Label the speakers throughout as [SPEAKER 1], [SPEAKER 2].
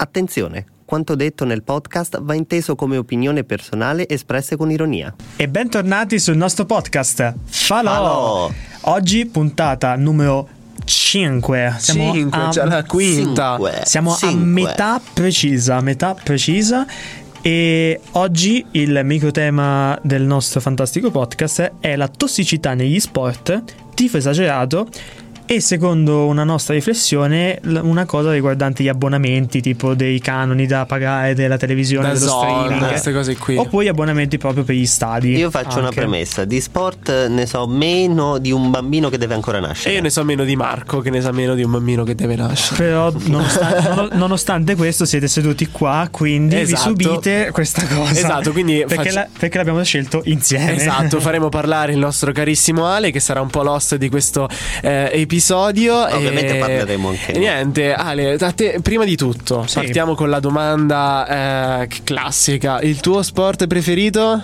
[SPEAKER 1] Attenzione, quanto detto nel podcast va inteso come opinione personale espresse con ironia.
[SPEAKER 2] E bentornati sul nostro podcast Falò! Oggi puntata numero 5. Siamo
[SPEAKER 3] già la quinta.
[SPEAKER 2] Siamo a metà precisa. E oggi il microtema del nostro fantastico podcast è la tossicità negli sport, tifo esagerato e, secondo una nostra riflessione, una cosa riguardante gli abbonamenti, tipo dei canoni da pagare della televisione, dello streaming,
[SPEAKER 3] queste cose qui,
[SPEAKER 2] oppure gli abbonamenti proprio per gli stadi.
[SPEAKER 1] Io faccio una premessa: di sport ne so meno di un bambino che deve ancora nascere.
[SPEAKER 3] E io ne so meno di Marco, che ne sa meno di un bambino che deve nascere.
[SPEAKER 2] Però nonostante questo siete seduti qua, quindi vi subite questa cosa.
[SPEAKER 3] Esatto, quindi
[SPEAKER 2] perché l'abbiamo scelto insieme.
[SPEAKER 3] Esatto, faremo parlare il nostro carissimo Ale, che sarà un po' l'host di questo episodio.
[SPEAKER 1] Ovviamente parleremo anche
[SPEAKER 3] e niente, Ale, a te, prima di tutto partiamo con la domanda classica: il tuo sport preferito?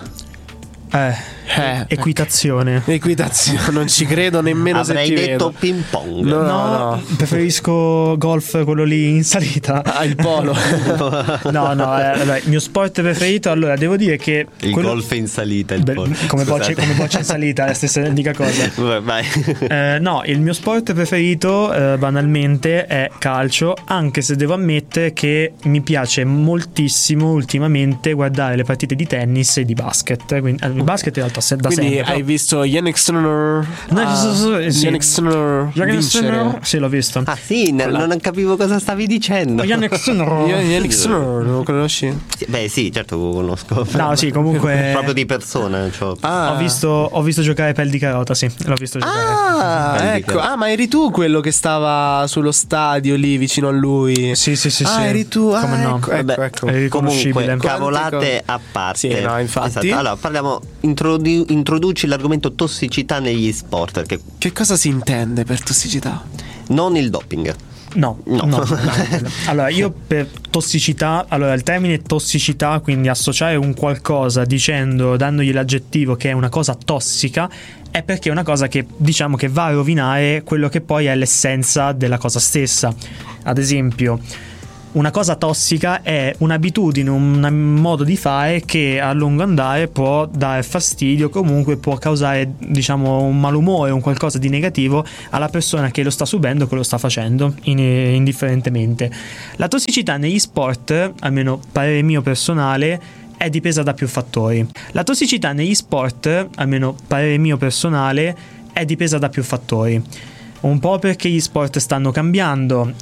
[SPEAKER 2] Equitazione.
[SPEAKER 3] Non ci credo nemmeno.
[SPEAKER 1] Avrei
[SPEAKER 3] se ti
[SPEAKER 1] detto
[SPEAKER 3] vedo.
[SPEAKER 1] ping pong.
[SPEAKER 3] No.
[SPEAKER 2] Preferisco golf, quello lì in salita.
[SPEAKER 3] Il polo.
[SPEAKER 2] Allora, il mio sport preferito, allora devo dire che
[SPEAKER 1] golf in salita,
[SPEAKER 2] come boccia in salita, è la stessa identica cosa.
[SPEAKER 1] Vai.
[SPEAKER 2] No, il mio sport preferito banalmente è calcio, anche se devo ammettere che mi piace moltissimo ultimamente guardare le partite di tennis e di basket. Quindi, il basket in realtà da
[SPEAKER 3] quindi
[SPEAKER 2] sempre.
[SPEAKER 3] Hai visto Yannick Sinner?
[SPEAKER 2] Yannick
[SPEAKER 3] Sinner vincere?
[SPEAKER 2] Sì, l'ho visto.
[SPEAKER 1] Ah sì, non capivo cosa stavi dicendo.
[SPEAKER 2] Yannick Sinner
[SPEAKER 3] lo conosci?
[SPEAKER 1] Sì, certo lo conosco.
[SPEAKER 2] No, sì, comunque
[SPEAKER 1] proprio di persona, cioè.
[SPEAKER 2] Ho visto giocare Pel di Carota, sì, l'ho visto giocare.
[SPEAKER 3] Ecco. Ma eri tu quello che stava sullo stadio lì vicino a lui?
[SPEAKER 2] Sì.
[SPEAKER 3] Eri tu?
[SPEAKER 2] Come no?
[SPEAKER 3] Ecco.
[SPEAKER 2] È riconoscibile.
[SPEAKER 1] Comunque, cavolate a parte.
[SPEAKER 3] Sì, no, infatti.
[SPEAKER 1] Esatto. Allora, parliamo. Introduci l'argomento tossicità negli sport.
[SPEAKER 3] Che cosa si intende per tossicità?
[SPEAKER 1] Non il doping.
[SPEAKER 2] No. Allora, io per tossicità, il termine tossicità, quindi associare un qualcosa dandogli l'aggettivo che è una cosa tossica, è perché è una cosa che diciamo che va a rovinare quello che poi è l'essenza della cosa stessa. Ad esempio, una cosa tossica è un'abitudine, un modo di fare che a lungo andare può dare fastidio, comunque può causare, diciamo, un malumore, un qualcosa di negativo alla persona che lo sta subendo, che lo sta facendo, indifferentemente. La tossicità negli sport, almeno parere mio personale, è dipesa da più fattori. La tossicità negli sport, almeno parere mio personale, è dipesa da più fattori. Un po' perché gli sport stanno cambiando,